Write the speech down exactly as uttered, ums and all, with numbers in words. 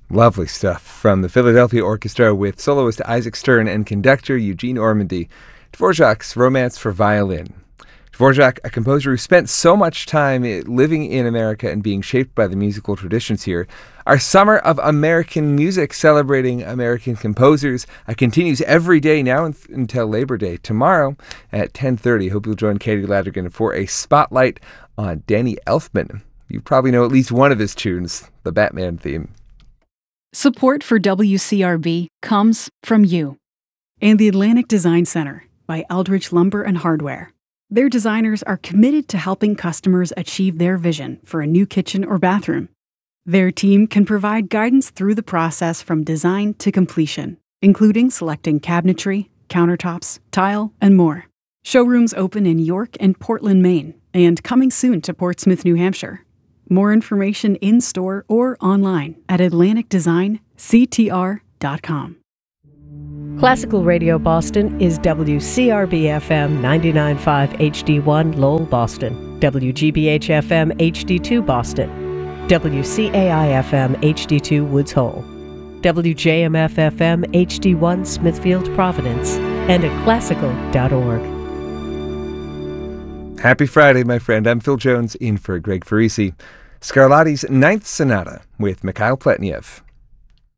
Lovely stuff from the Philadelphia Orchestra with soloist Isaac Stern and conductor Eugene Ormandy. Dvorak's Romance for Violin. Dvorak, a composer who spent so much time living in America and being shaped by the musical traditions here. Our Summer of American Music, celebrating American composers, uh, continues every day now th- until Labor Day. Tomorrow at ten thirty, hope you'll join Katie Ladrigan for a spotlight on Danny Elfman. You probably know at least one of his tunes, the Batman theme. Support for W C R B comes from you and the Atlantic Design Center by Eldridge Lumber and Hardware. Their designers are committed to helping customers achieve their vision for a new kitchen or bathroom. Their team can provide guidance through the process from design to completion, including selecting cabinetry, countertops, tile, and more. Showrooms open in York and Portland, Maine, and coming soon to Portsmouth, New Hampshire. More information in-store or online at atlantic design c t r dot com. Classical Radio Boston is W C R B F M ninety-nine point five H D one Lowell, Boston, W G B H F M H D two Boston, W C A I F M H D two Woods Hole, W J M F F M H D one Smithfield, Providence, and at classical dot org. Happy Friday, my friend. I'm Phil Jones in for Greg Farisi. Scarlatti's Ninth Sonata with Mikhail Pletnev.